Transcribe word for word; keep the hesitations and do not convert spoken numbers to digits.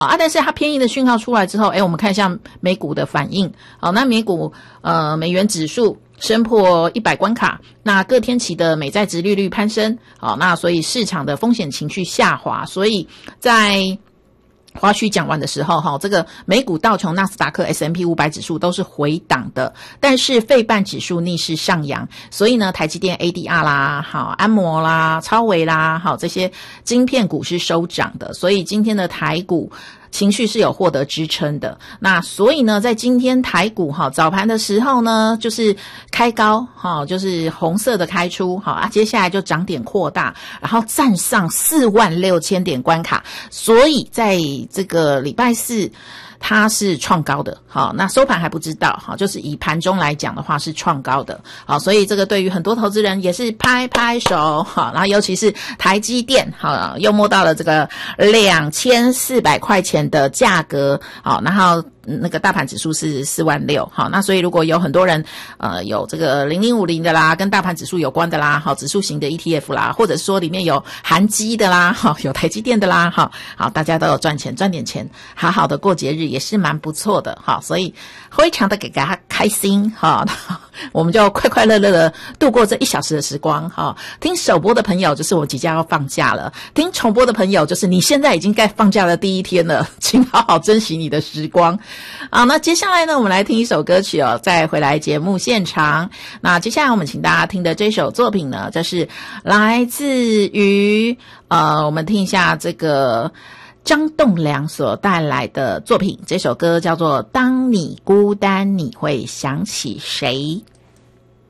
啊，但是它偏移的讯号出来之后，诶，我们看一下美股的反应。好，那美股呃美元指数升破一百关卡，那各天期的美债殖利率攀升，好，那所以市场的风险情绪下滑，所以在花絮讲完的时候，哈，这个美股道琼、纳斯达克、S and P 五百 指数都是回档的，但是费半指数逆势上扬，所以呢，台积电 A D R 啦，好，安摩啦、超微啦，好，这些晶片股是收涨的，所以今天的台股情绪是有获得支撑的。那所以呢，在今天台股哈早盘的时候呢，就是开高哈，就是红色的开出好啊，接下来就涨点扩大，然后站上四万六千点关卡，所以在这个礼拜四它是创高的，好，那收盘还不知道，好，就是以盘中来讲的话是创高的，好，所以这个对于很多投资人也是拍拍手，好，然后尤其是台积电，好，又摸到了这个两千四百块钱的价格，好，然后那个大盘指数是四万六，好，那所以如果有很多人呃有这个零零五零的啦，跟大盘指数有关的啦，好，指数型的 E T F 啦，或者说里面有韩基的啦，好，有台积电的啦，好，好，大家都有赚钱，赚点钱，好好的过节日也是蛮不错的，好，所以非常的给大家开心，好，我们就快快乐乐的度过这一小时的时光，好，听首播的朋友就是我即将要放假了，听重播的朋友就是你现在已经该放假的第一天了，请好好珍惜你的时光。好，那接下来呢，我们来听一首歌曲哦，再回来节目现场。那接下来我们请大家听的这首作品呢，这是来自于呃，我们听一下这个张栋梁所带来的作品，这首歌叫做《当你孤单你会想起谁》。